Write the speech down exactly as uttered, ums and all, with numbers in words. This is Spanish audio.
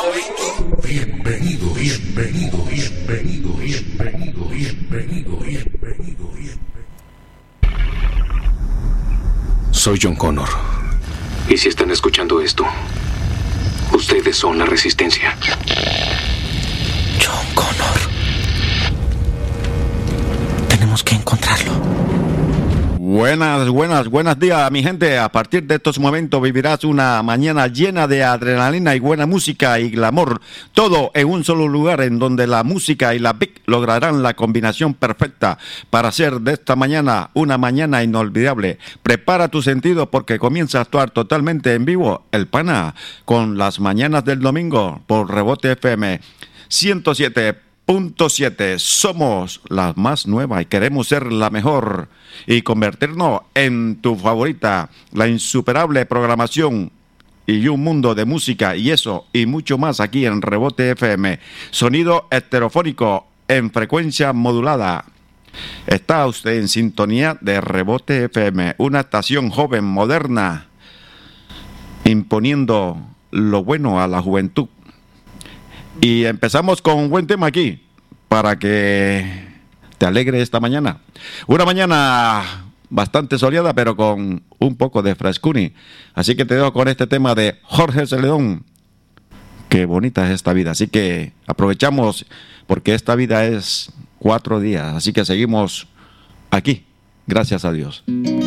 Bienvenido, bienvenido, bienvenido, bienvenido, bienvenido, bienvenido, bienvenido. Soy John Connor. Y si están escuchando esto, ustedes son la resistencia. John Connor. Tenemos que encontrarlo. Buenas, buenas, buenos días, mi gente. A partir de estos momentos vivirás una mañana llena de adrenalina y buena música y glamour. Todo en un solo lugar en donde la música y la Vic lograrán la combinación perfecta para hacer de esta mañana una mañana inolvidable. Prepara tu sentido porque comienza a actuar totalmente en vivo El Pana con las mañanas del domingo por Rebote F M ciento siete punto siete. Somos la más nueva y queremos ser la mejor y convertirnos en tu favorita, la insuperable programación y un mundo de música y eso y mucho más aquí en Rebote F M. Sonido estereofónico en frecuencia modulada. Está usted en sintonía de Rebote F M, una estación joven, moderna, imponiendo lo bueno a la juventud. Y empezamos con un buen tema aquí, para que te alegre esta mañana. Una mañana bastante soleada, pero con un poco de frescuni. Así que te dejo con este tema de Jorge Celedón. Qué bonita es esta vida. Así que aprovechamos, porque esta vida es cuatro días. Así que seguimos aquí, gracias a Dios.